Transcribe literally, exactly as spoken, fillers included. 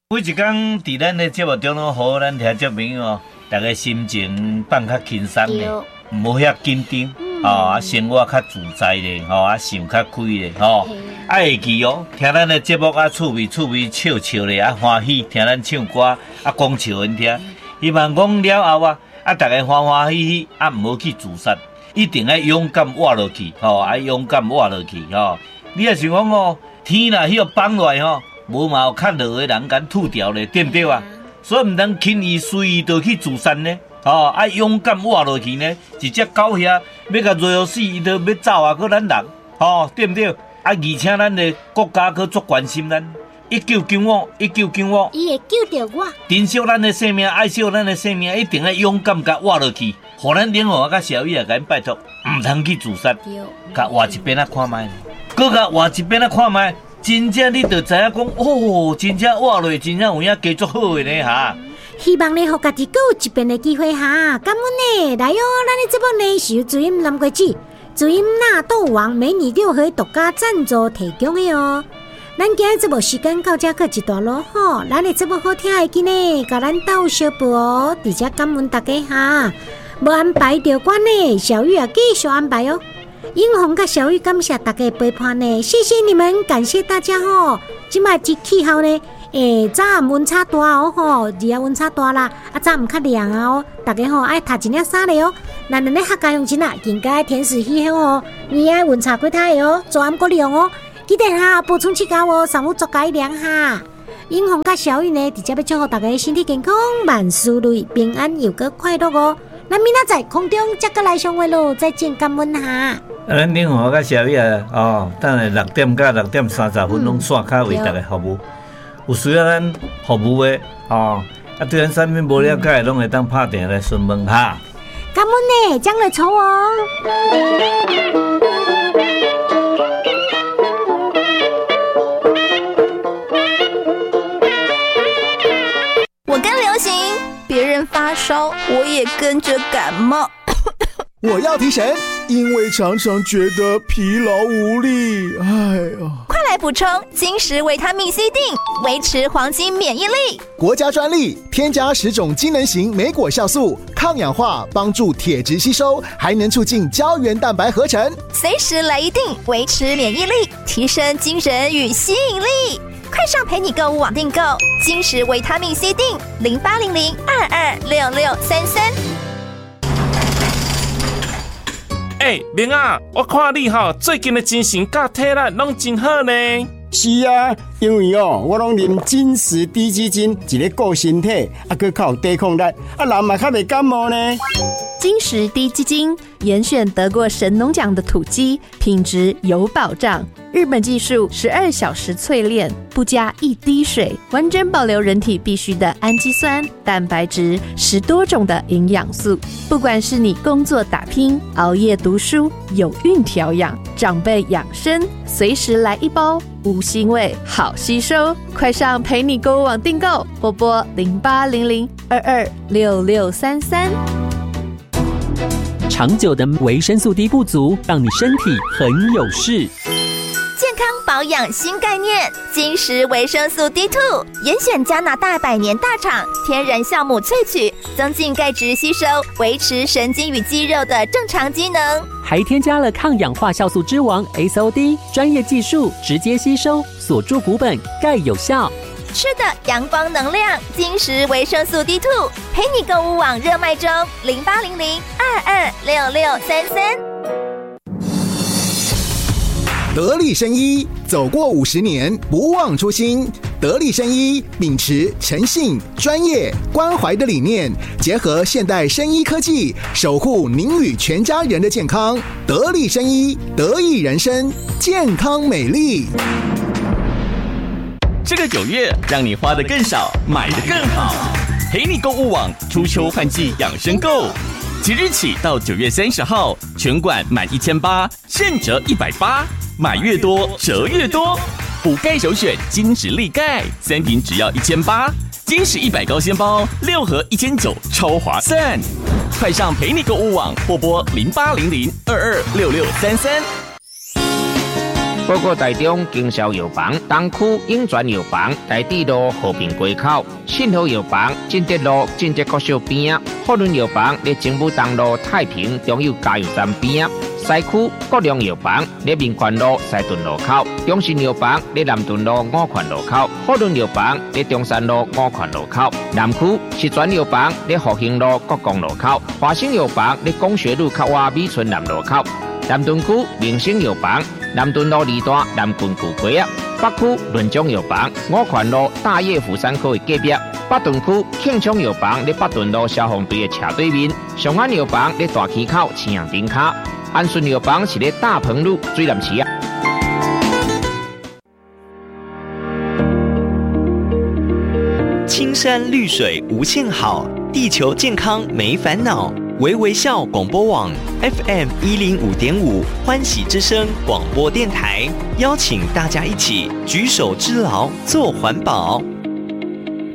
每一天伫咱的节目中拢，互咱听众朋友大家心情放较轻松咧，无遐紧张，吼、哦、啊生活较自在咧，吼、哦、啊想较开咧，吼、哦、啊会记哦，听咱的节目啊趣味趣味笑笑咧，啊欢喜听咱唱歌啊讲笑因听，希望讲了后啊啊大家欢欢喜喜啊唔好去自杀，一定要勇敢活落去，吼、哦、啊勇敢活落去，吼、哦、你也想讲哦，天若迄个放落来吼。无嘛有较落的人敢吐掉咧，对不对啊？所以唔通轻易随意就去自杀呢，哦，啊勇敢活落去呢。一只狗遐要甲瑞死，伊都要走啊，搁咱人，哦，对不对？啊，而且咱的国家搁足关心咱，一九九五，一九九五， 伊会救着我。 珍惜咱的生命，爱惜咱的生命，一定要勇敢甲活落去。互咱领导甲社会也甲因拜托，唔通去自杀，甲活一边啊看卖，搁甲活一边啊看卖。真正你就知影讲哦，真正活落，真正有影加足好的呢哈。 希望你互家己搁有一遍的机会哈，感恩呢，来哦，咱的节目呢是由主音南瓜子、主音纳豆王美女六合独家赞助提供的哦。咱今日节目时间到这告一段落吼，咱的节目好听的记呢，甲咱斗小报哦，而且感恩大家哈。无安排着关呢，小玉也继续安排哦。英红甲小玉感谢大家陪伴呢，谢谢你们，感谢大家吼。即摆即气候呢，诶，早暗温差大哦吼，日啊温差大啦，啊早暗较凉啊哦，大家吼爱脱一领衫咧哦。咱咱咧客家乡亲啊，更加天时气候哦，你爱温差过太哦，早暗过凉哦，记得哈补充七高哦，上午做改良哈。英红甲小玉呢，直接要祝福大家身体健康，万事如意，平安又个快乐哦。咱明仔载空中再过来相会咯，再见，感恩哈。 啊，咱领导甲小玉啊，哦，等下六点到六点三十分拢线卡为大家服务，有需要咱服务的哦，啊，对咱产品无了解，拢会当拍电话来询问哈。 感恩呢，将来抽哦。 我跟流行，别人发烧，我也跟着感冒。 我要提神，因为常常觉得疲劳无力。哎呀， 快来补充金石维他命 C 锭，维持黄金免疫力。 国家专利，添加十种机能型莓果酵素，抗氧化，帮助铁质吸收，还能促进胶原蛋白合成。 随时来一锭，维持免疫力，提升精神与吸引力。快上陪你购物网订购金石维他命 C 锭，零八零零二二六六三三。 哎、欸，明啊，我看你哈最近的精神甲体力拢真好呢。 是啊，因为哦，我拢啉金石低基金，一个顾身体，啊，佮较有抵抗力，啊，人嘛较袂感冒呢。 金石低基金严选得过神农奖的土鸡，品质有保障。日本技术十二小时淬炼，不加一滴水，完整保留人体必需的氨基酸、蛋白质，十多种的营养素。不管是你工作打拼、熬夜读书、有孕调养、长辈养生，随时来一包，无腥味，好吸收。快上陪你购物网订购，拨拨零八零零二二六六三三。 长久的维生素 D 不足，让你身体很有事。 健康保养新概念，金石维生素 D 二 严选加拿大百年大厂天然酵母萃取，增进钙质吸收，维持神经与肌肉的正常机能， 还添加了抗氧化酵素之王 S O D， 专业技术直接吸收，锁住骨本，钙有效。 吃的阳光能量，金石维生素 D 二 陪你购物网热卖中，零八零零二二六六三三。 得力生医，走过五十年，不忘初心。得力生医秉持诚信、专业、关怀的理念，结合现代生医科技，守护您与全家人的健康。得力生医，得益人生，健康美丽。 这个九月，让你花得更少，买得更好。陪你购物网初秋换季养生购，即日起到九月三十号，全馆满一千八，现折一百八，买越多折越多。补钙首选金石力钙，三瓶只要一千八，金石一百高纤包六盒一千九，超划算。快上陪你购物网，拨拨零八零零二二六六三三。 报告台中经销药房、东区永泉药房、台地路和平街口、信和药房、进德路进德国小边啊，福伦药房在政府东路太平中油加油站边啊。西区国良药房在民权路西屯路口，中信药房在南屯路五权路口，福伦药房在中山路五权路口，南区石泉药房在复兴路国光路口，华兴药房在工学路靠外美村南路口，南屯区明星药房南屯路二段南郡旧街啊，北区润中药房五权路大叶福山科的隔壁。北屯区庆昌药房在北屯路消防队的斜对面，上安药房在大溪口青阳顶卡，安顺药房是在大鹏路水南市啊。 青山绿水无限好，地球健康没烦恼。微微笑广播网 F M 一零五点五欢喜之声广播电台，邀请大家一起举手之劳做环保。